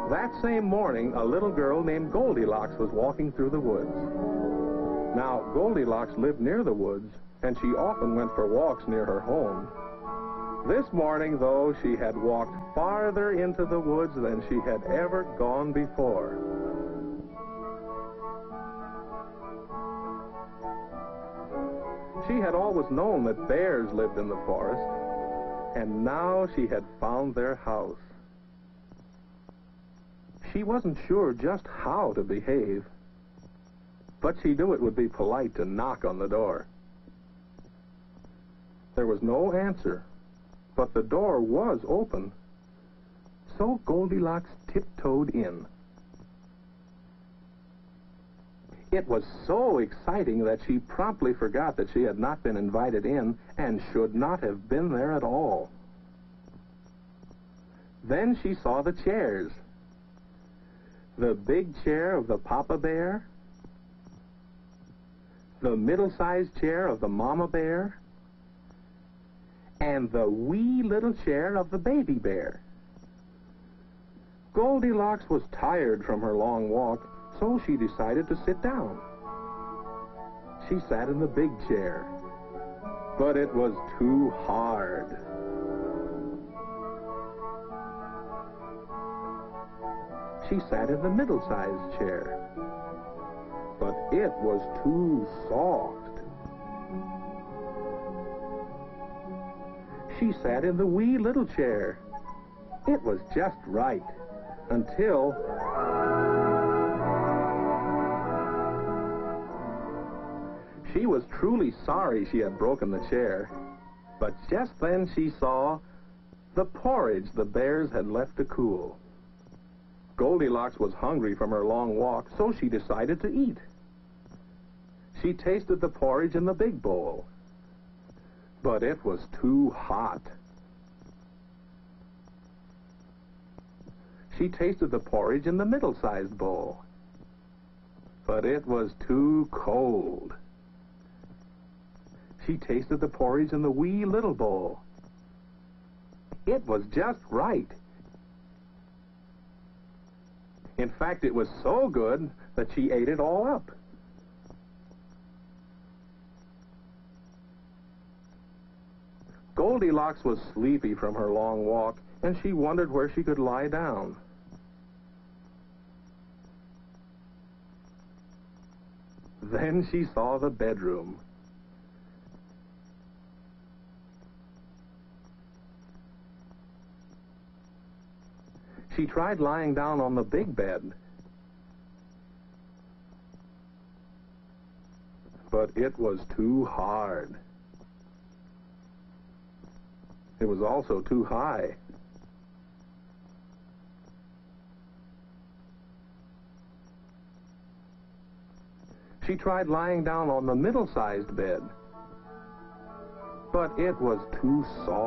That same morning, a little girl named Goldilocks was walking through the woods. Now, Goldilocks lived near the woods, and she often went for walks near her home. This morning, though, she had walked farther into the woods than she had ever gone before. She had always known that bears lived in the forest, and now she had found their house. She wasn't sure just how to behave, but she knew it would be polite to knock on the door. There was no answer, but the door was open, so Goldilocks tiptoed in. It was so exciting that she promptly forgot that she had not been invited in and should not have been there at all. Then she saw the chairs. The big chair of the Papa Bear, the middle-sized chair of the Mama Bear, and the wee little chair of the Baby Bear. Goldilocks was tired from her long walk, so she decided to sit down. She sat in the big chair, but it was too hard. She sat in the middle-sized chair, but it was too soft. She sat in the wee little chair. It was just right, until... She was truly sorry she had broken the chair, but just then she saw the porridge the bears had left to cool. Goldilocks was hungry from her long walk, so she decided to eat. She tasted the porridge in the big bowl, but it was too hot. She tasted the porridge in the middle-sized bowl, but it was too cold. She tasted the porridge in the wee little bowl. It was just right. In fact, it was so good that she ate it all up. Goldilocks was sleepy from her long walk, and she wondered where she could lie down. Then she saw the bedroom. She tried lying down on the big bed, but it was too hard. It was also too high. She tried lying down on the middle-sized bed, but it was too soft.